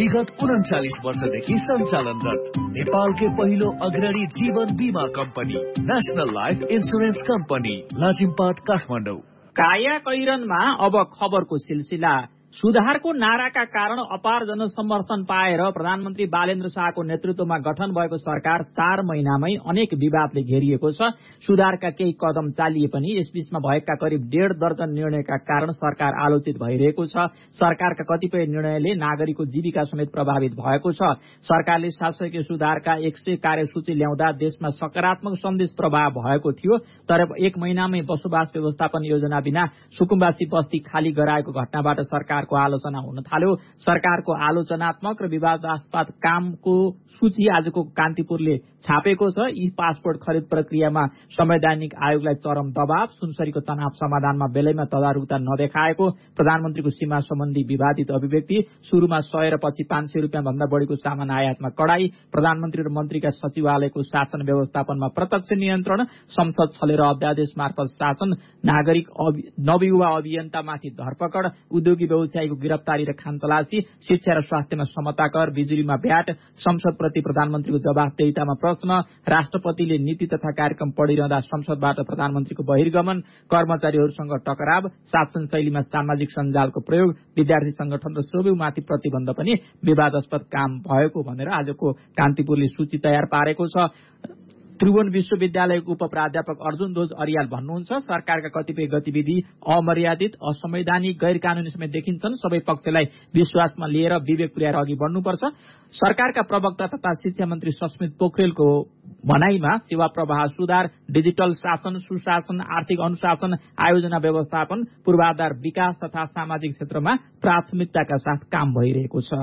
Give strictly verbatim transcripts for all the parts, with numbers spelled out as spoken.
विगत उन्चालिस वर्षदेखि सञ्चालनरत नेपालकै पहिलो अग्रणी जीवन बीमा company national life insurance company Lazimpat Kathmandu. काया कैरनमा अब खबरको सिलसिला। सुधारको नाराका कारण अपार जनसमर्थन पाएर प्रधानमन्त्री बालेन्द्र शाहको नेतृत्वमा गठन भएको सरकार चार महिनामै अनेक विवादले घेरिएको छ। सुधारका केही कदम चालिए पनि यसबीचमा भएका करिब डेढ दर्जन निर्णयका कारण सरकार आलोचित भइरहेको छ। सरकारका कतिपय निर्णयले नागरिकको जीविका समेत प्रभावित भएको छ। सरकारले शासकीय सुधारका एक सय कार्यसूची ल्याउँदा देशमा सकारात्मक सन्देश प्रभाव भएको थियो, तर एक महिनामै बसोबास व्यवस्थापन योजना बिना सुकुम्बासी बस्ती खाली गराएको घटनाबाट सरकार आलोचना हुन थाल्यो। सरकारको आलोचनात्मक र विवादास्पद कामको सूची आजको कान्तिपुरले छापेको छ। यी पासपोर्ट खरिद प्रक्रियामा संवैधानिक आयोगलाई चरम दबाव, सुनसरीको तनाव समाधानमा बेलैमा तदारुकता नदेखाएको, प्रधानमन्त्रीको सीमा सम्बन्धी विवादित अभिव्यक्ति, सुरुमा सय र पछि पाँच सय रुपियाँ भन्दा बढीको सामान आयातमा कडाई, प्रधानमन्त्री र मन्त्रीका सचिवालयको शासन व्यवस्थापनमा प्रत्यक्ष नियन्त्रण, संसद छलेर अध्यादेश मार्फत शासन, नागरिक नवयुवा अभियन्तामाथि धरपकड, उद्योगी व्यवसायीको गिरफ्तारी र खानतलासी, शिक्षा र स्वास्थ्यमा समता कर, बिजुलीमा भ्याट, संसदप्रति प्रधानमन्त्रीको जवाफदेहितामा प्रश्न, राष्ट्रपतिले नीति तथा कार्यक्रम पढिरहँदा संसदबाट प्रधानमन्त्रीको बहिर्गमन, कर्मचारीहरूसँग टकराव, शासन शैलीमा सामाजिक सञ्जालको प्रयोग, विद्यार्थी संगठन र सोभेउमाथि प्रतिबन्ध पनि विवादास्पद काम भएको भनेर आजको कान्तिपुरले सूची तयार पारेको छ। त्रिभुवन विश्वविद्यालयको उप प्राध्यापक अर्जुन ध्वज अरियाल भन्नुहुन्छ, सरकारका कतिपय गतिविधि अमर्यादित, असंवैधानिक, गैर कानूनी समेत देखिन्छन्। सबै पक्षलाई विश्वासमा लिएर विवेक पुर्याएर अघि बढ्नुपर्छ। सरकारका प्रवक्ता तथा शिक्षा मन्त्री सस्मित पोखरेलको भनाईमा सेवा प्रवाह सुधार, डिजिटल शासन, सुशासन, आर्थिक अनुशासन, आयोजना व्यवस्थापन, पूर्वाधार विकास तथा सामाजिक क्षेत्रमा प्राथमिकताका साथ काम भइरहेको छ।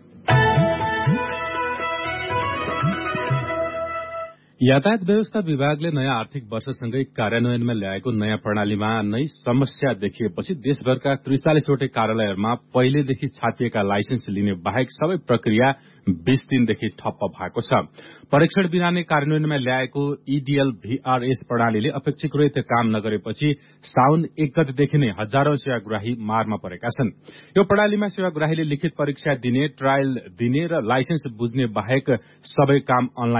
यातायात व्यवस्था विभागले नयाँ आर्थिक वर्षसँगै कार्यान्वयनमा ल्याएको नयाँ प्रणालीमा नै समस्या देखिएपछि देशभरका त्रिचालिसवटै कार्यालयहरूमा पहिलेदेखि छापिएका लाइसेन्स लिने बाहेक सबै प्रक्रिया बीस दिनदेखि ठप्प भएको छ। परीक्षण बिना नै कार्यान्वयनमा ल्याएको ईडीएल भीआरएस प्रणालीले अपेक्षित काम नगरेपछि साउन एक गतेदेखि नै हजारौं सेवाग्राही मारमा परेका छन्। यो प्रणालीमा सेवाग्राहीले लिखित परीक्षा दिने, ट्रायल दिने र लाइसेन्स बुझ्ने बाहेक सबै काम अनलाइन